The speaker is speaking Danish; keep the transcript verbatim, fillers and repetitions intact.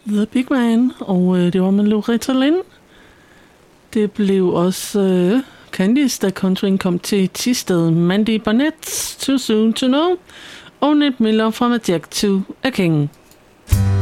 The Big Man, og øh, det var med Loretta Lynn. Det blev også øh, Candice, da countryen kom til Thisted. Mandy Barnett, Too Soon to Know, og Ned Miller fra A Jack to a King.